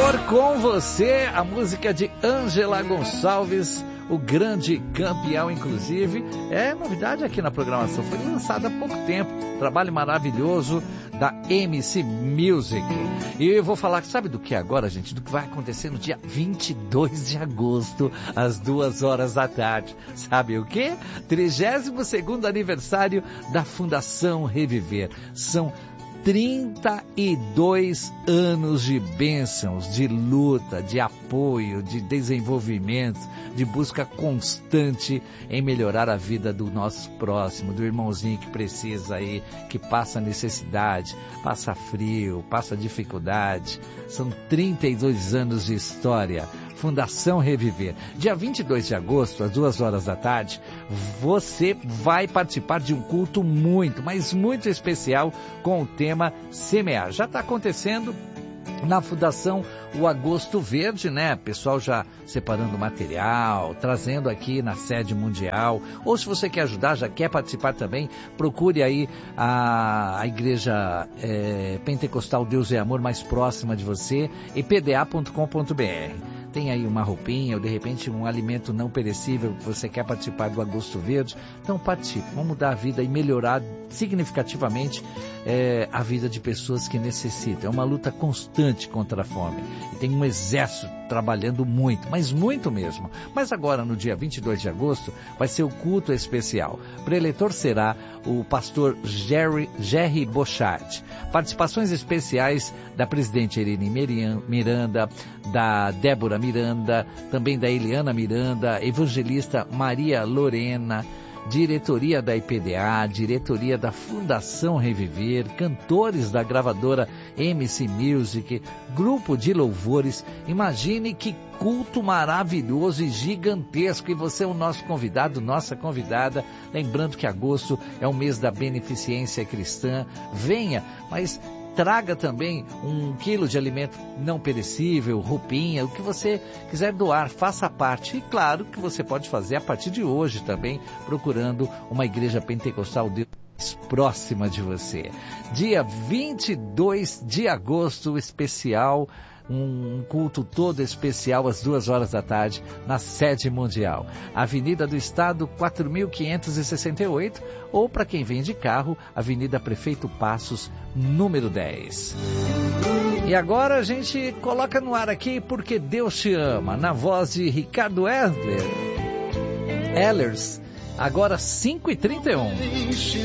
Com você, a música de Ângela Gonçalves, o grande campeão, inclusive, é novidade aqui na programação, foi lançada há pouco tempo, trabalho maravilhoso da MC Music. E eu vou falar, sabe do que agora, gente? Do que vai acontecer no dia 22 de agosto, às 2h da tarde. Sabe o quê? 32º aniversário da Fundação Reviver. São 32 anos de bênçãos, de luta, de apoio, de desenvolvimento, de busca constante em melhorar a vida do nosso próximo, do irmãozinho que precisa aí, que passa necessidade, passa frio, passa dificuldade. São 32 anos de história. Fundação Reviver. Dia 22 de agosto, às 2h da tarde, você vai participar de um culto muito, mas muito especial com o tema Semear. Já está acontecendo na Fundação o Agosto Verde, né? Pessoal já separando material, trazendo aqui na sede mundial. Ou se você quer ajudar, já quer participar também, procure aí a igreja Pentecostal Deus é Amor mais próxima de você, epda.com.br. Tem aí uma roupinha ou de repente um alimento não perecível que você quer participar do Agosto Verde. Então participe, vamos mudar a vida e melhorar significativamente a vida de pessoas que necessitam. É uma luta constante contra a fome. E tem um exército trabalhando muito, mas muito mesmo. Mas agora, no dia 22 de agosto, vai ser o culto especial. Preletor será o pastor Jerry Bochart. Participações especiais da presidente Irene Miranda, da Débora Miranda, também da Eliana Miranda, evangelista Maria Lorena, diretoria da IPDA, diretoria da Fundação Reviver, cantores da gravadora MC Music, grupo de louvores. Imagine que culto maravilhoso e gigantesco, e você é o nosso convidado, nossa convidada. Lembrando que agosto é o mês da beneficência cristã. Venha, mas traga também 1 quilo de alimento não perecível, roupinha, o que você quiser doar, faça parte. E claro que você pode fazer a partir de hoje também, procurando uma igreja pentecostal próxima de você. Dia 22 de agosto, especial, um culto todo especial às 2h da tarde na sede mundial. Avenida do Estado 4568, ou para quem vem de carro, Avenida Prefeito Passos, número 10. E agora a gente coloca no ar aqui Porque Deus Te Ama, na voz de Ricardo Ehlers, agora 5h31.